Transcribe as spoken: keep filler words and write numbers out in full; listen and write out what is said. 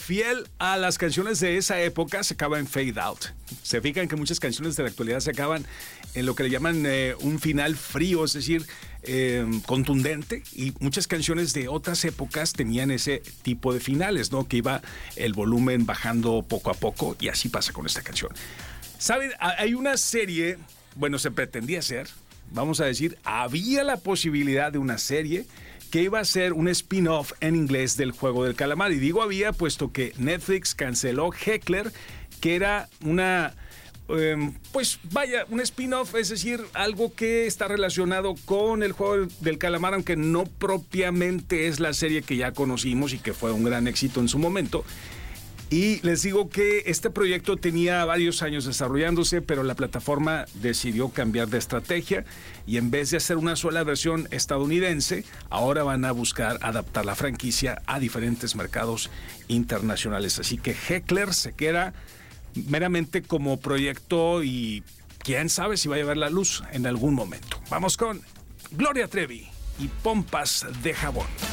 fiel a las canciones de esa época, se acaba en fade out. Se fijan que muchas canciones de la actualidad se acaban en lo que le llaman eh, un final frío, es decir, eh, contundente, y muchas canciones de otras épocas tenían ese tipo de finales, ¿no? Que iba el volumen bajando poco a poco, y así pasa con esta canción. ¿Saben? Hay una serie, bueno, se pretendía hacer, vamos a decir, había la posibilidad de una serie que iba a ser un spin-off en inglés del Juego del Calamar. Y digo había, puesto que Netflix canceló Heckler, que era una, eh, pues vaya, un spin-off, es decir, algo que está relacionado con el Juego del Calamar, aunque no propiamente es la serie que ya conocimos y que fue un gran éxito en su momento. Y les digo que este proyecto tenía varios años desarrollándose, pero la plataforma decidió cambiar de estrategia y en vez de hacer una sola versión estadounidense, ahora van a buscar adaptar la franquicia a diferentes mercados internacionales. Así que Heckler se queda meramente como proyecto y quién sabe si va a llevar la luz en algún momento. Vamos con Gloria Trevi y Pompas de Jabón.